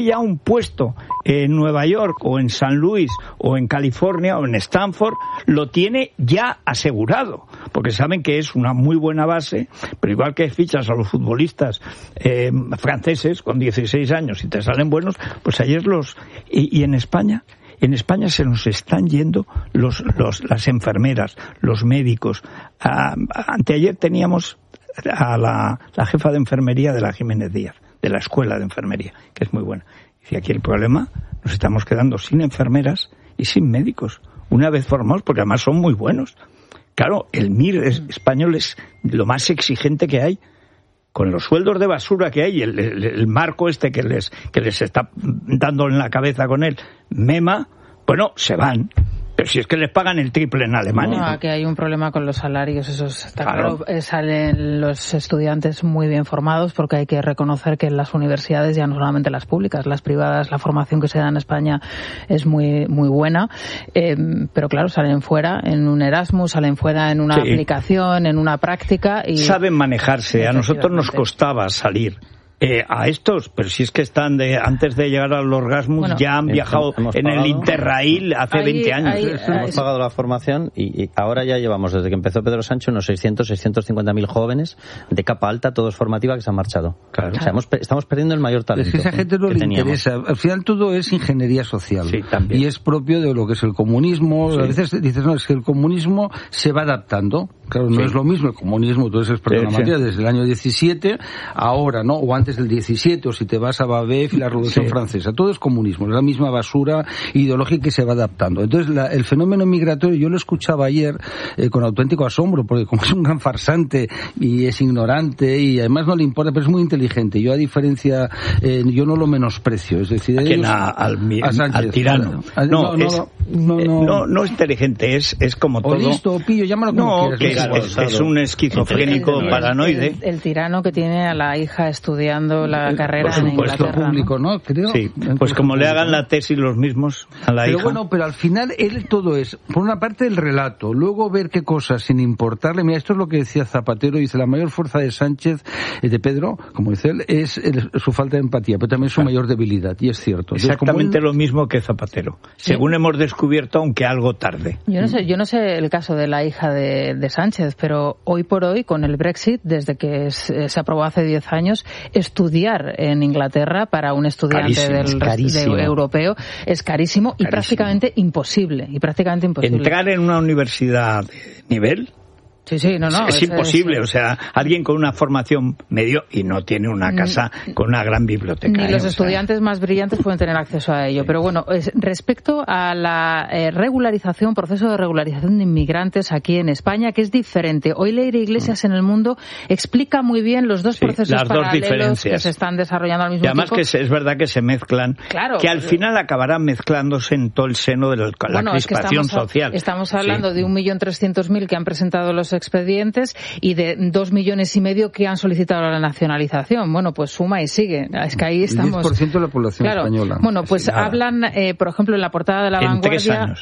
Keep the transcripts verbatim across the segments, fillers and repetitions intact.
ya un puesto en Nueva York o en San Luis o en California o en Stanford, lo tiene ya asegurado, porque saben que es una muy buena base, pero igual que fichas a los futbolistas eh, franceses con dieciséis años y te salen buenos, pues ayer los... Y, y en España... En España se nos están yendo los, los, las enfermeras, los médicos. Ah, anteayer teníamos a la, la jefa de enfermería de la Jiménez Díaz, de la escuela de enfermería, que es muy buena. Y aquí el problema, nos estamos quedando sin enfermeras y sin médicos, una vez formados, porque además son muy buenos. Claro, el M I R es, español es lo más exigente que hay. Con los sueldos de basura que hay, el, el, el marco este que les que les está dando en la cabeza con él, mema, bueno, se van. Pero si es que les pagan el triple en Alemania. No, aquí hay un problema con los salarios, eso está claro. claro. Eh, salen los estudiantes muy bien formados, porque hay que reconocer que en las universidades, ya no solamente las públicas, las privadas, la formación que se da en España es muy muy buena, eh, pero claro, salen fuera en un Erasmus, salen fuera en una sí. aplicación, en una práctica. Y saben manejarse, a nosotros nos costaba salir. Eh, a estos, pero si es que están de antes de llegar al Orgasmus, bueno, ya han viajado hemos en pagado, el Interrail hace ahí, veinte años. Ahí, ahí, hemos pagado la formación y, y ahora ya llevamos, desde que empezó Pedro Sánchez, unos seiscientos, seiscientos cincuenta mil jóvenes de capa alta, todos formativa, que se han marchado. Claro. O sea, hemos, estamos perdiendo el mayor talento. Es que esa gente no le teníamos. interesa. Al final todo es ingeniería social. Sí, también. Y es propio de lo que es el comunismo. Sí. A veces dices, no, es que el comunismo se va adaptando. Claro, no sí. es lo mismo el comunismo, tú eres experto en la materia, desde el año diecisiete, ahora, ¿no? O antes del diecisiete, o si te vas a Babef y la Revolución sí. Francesa. Todo es comunismo, es la misma basura ideológica que se va adaptando. Entonces, la, el fenómeno migratorio, yo lo escuchaba ayer eh, con auténtico asombro, porque como es un gran farsante y es ignorante y además no le importa, pero es muy inteligente. Yo, a diferencia, eh, yo no lo menosprecio. Es decir, ¿a ellos, quién? A, al, a Sánchez, al tirano. A, a, no, no, es, no, no, no, no es inteligente, es, es como o todo. listo, o pillo, llámalo como no, quieras. Que es, es, es un esquizofrénico el, el, paranoide. El, el, el tirano que tiene a la hija estudiando la carrera por supuesto, en Inglaterra, público, ¿no? Creo. Sí, pues como le hagan la tesis los mismos a la pero hija. Bueno, pero al final él todo es, por una parte el relato, luego ver qué cosas sin importarle. Mira, esto es lo que decía Zapatero, dice, la mayor fuerza de Sánchez, de Pedro, como dice él, es el, su falta de empatía, pero también su mayor debilidad, y es cierto. Exactamente él... lo mismo que Zapatero, según ¿sí? hemos descubierto, aunque algo tarde. Yo no sé, yo no sé el caso de la hija de, de Sánchez, pero hoy por hoy, con el Brexit, desde que es, se aprobó hace diez años, estudiar en Inglaterra para un estudiante carísimo, del de europeo es carísimo, carísimo y prácticamente imposible, y prácticamente imposible. Entrar en una universidad de nivel Sí, sí, no, no. Es, es imposible, es, o sea, alguien con una formación medio y no tiene una casa con una gran biblioteca. Ni ¿eh? los o estudiantes sea... más brillantes pueden tener acceso a ello. Sí. Pero bueno, es, respecto a la eh, regularización, proceso de regularización de inmigrantes aquí en España, que es diferente. Hoy Leire Iglesias mm. en El Mundo explica muy bien los dos sí, procesos las paralelos dos que se están desarrollando al mismo tiempo. Y además tiempo. que se, es verdad que se mezclan, claro, que al final acabarán mezclándose en todo el seno de la, bueno, la crispación es que estamos, social. Estamos hablando sí. de un millón trescientos mil que han presentado los expedientes y de dos millones y medio que han solicitado la nacionalización. Bueno, pues suma y sigue. Es que ahí estamos. El diez por ciento de la población claro. española. Bueno, pues sí, hablan, eh, por ejemplo, en la portada de La en Vanguardia,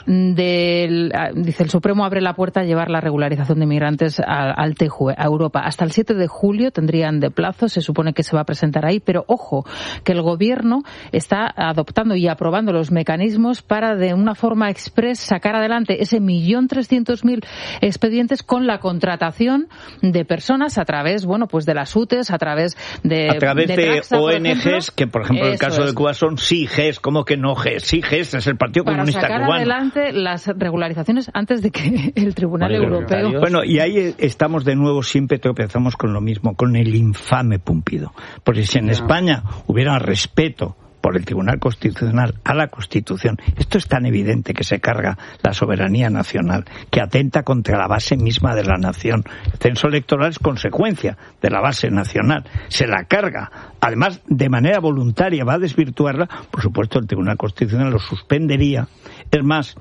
del, dice el Supremo abre la puerta a llevar la regularización de inmigrantes al, al T J U E, a Europa. Hasta el siete de julio tendrían de plazo, se supone que se va a presentar ahí, pero ojo, que el Gobierno está adoptando y aprobando los mecanismos para de una forma express sacar adelante ese millón trescientos mil expedientes con la contratación de personas a través, bueno, pues de las U T E S, a través de a través de, de Traxa, O N Ges, por ejemplo, que por ejemplo en el caso es. de Cuba son sí Ges, ¿cómo que no Ges? Sí Ges es el Partido para Comunista sacar Cubano. adelante las regularizaciones antes de que el Tribunal vale, Europeo... Bueno, y ahí estamos de nuevo, siempre tropezamos con lo mismo, con el infame Pumpido. Porque si en no. España hubiera respeto por el Tribunal Constitucional a la Constitución, esto es tan evidente que se carga la soberanía nacional, que atenta contra la base misma de la nación. El censo electoral es consecuencia de la base nacional, se la carga, además de manera voluntaria va a desvirtuarla, por supuesto el Tribunal Constitucional lo suspendería, es más,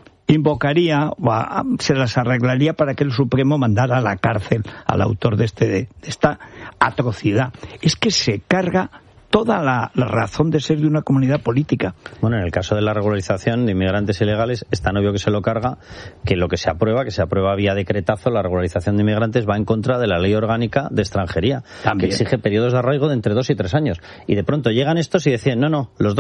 invocaría, o a, se las arreglaría para que el Supremo mandara a la cárcel al autor de, este, de esta atrocidad. Es que se carga toda la, la razón de ser de una comunidad política. Bueno, en el caso de la regularización de inmigrantes ilegales, es tan obvio que se lo carga que lo que se aprueba, que se aprueba vía decretazo, la regularización de inmigrantes va en contra de la ley orgánica de extranjería, También. que exige periodos de arraigo de entre dos y tres años. Y de pronto llegan estos y decían, no, no, los